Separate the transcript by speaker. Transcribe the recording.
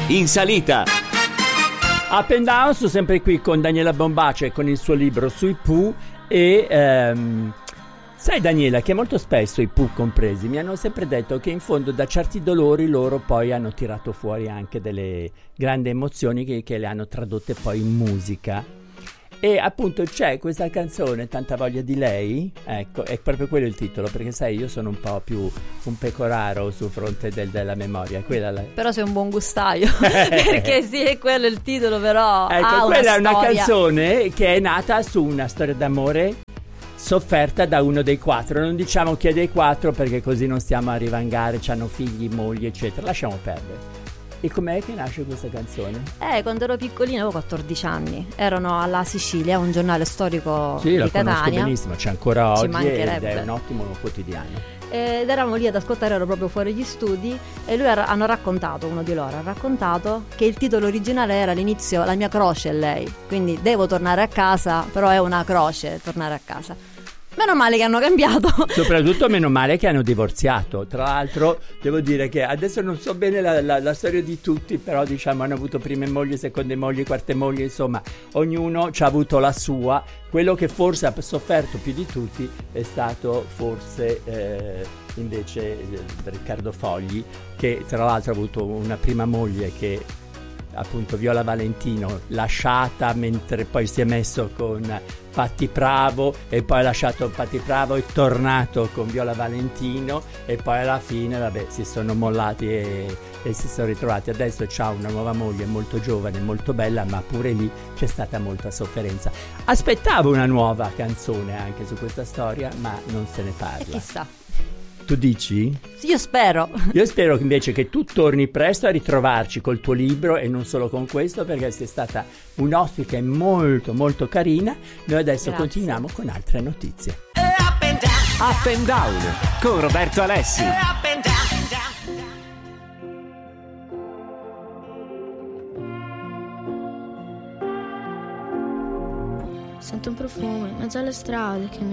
Speaker 1: In salita.
Speaker 2: Up and Down, sono sempre qui con Daniela Bombace con il suo libro sui Pooh e sai Daniela che molto spesso i Pooh compresi mi hanno sempre detto che in fondo da certi dolori loro poi hanno tirato fuori anche delle grandi emozioni che le hanno tradotte poi in musica. E appunto c'è questa canzone, Tanta voglia di lei, ecco, è proprio quello il titolo, perché sai io sono un po' più un pecoraro sul fronte della memoria.
Speaker 3: Però sei un buon gustaio, perché sì, è quello il titolo, però
Speaker 2: ecco, quella è una canzone che è nata su una storia d'amore sofferta da uno dei quattro. Non diciamo chi è dei quattro perché così non stiamo a rivangare, c'hanno figli, mogli, eccetera, lasciamo perdere. E com'è che nasce questa canzone?
Speaker 3: Quando ero piccolina, avevo 14 anni, erano alla Sicilia, un giornale storico
Speaker 2: di Catania. Sì, lo conosco benissimo, c'è ancora oggi ed è un ottimo quotidiano.
Speaker 3: Ed eravamo lì ad ascoltare, ero proprio fuori gli studi e uno di loro ha raccontato che il titolo originale era all'inizio La mia croce è lei, quindi devo tornare a casa, però è una croce tornare a casa. Meno male che hanno cambiato.
Speaker 2: Soprattutto meno male che hanno divorziato. Tra l'altro devo dire che adesso non so bene la storia di tutti, però diciamo hanno avuto prime mogli, seconde mogli, quarte mogli, insomma ognuno ci ha avuto la sua. Quello che forse ha sofferto più di tutti è stato forse invece Riccardo Fogli, che tra l'altro ha avuto una prima moglie che appunto Viola Valentino, lasciata mentre poi si è messo con Patti Pravo e poi ha lasciato Patti Pravo e tornato con Viola Valentino e poi alla fine vabbè si sono mollati e si sono ritrovati. Adesso c'ha una nuova moglie molto giovane, molto bella, ma pure lì c'è stata molta sofferenza. Aspettavo una nuova canzone anche su questa storia, ma non se ne parla.
Speaker 3: E chissà.
Speaker 2: Tu dici?
Speaker 3: Io spero.
Speaker 2: Io spero invece che tu torni presto a ritrovarci col tuo libro e non solo con questo, perché sei stata un'ospite molto molto carina. Noi adesso continuiamo con altre notizie.
Speaker 1: Up and Down con Roberto Alessi.
Speaker 4: Sento un profumo in mezzo alle strade che mi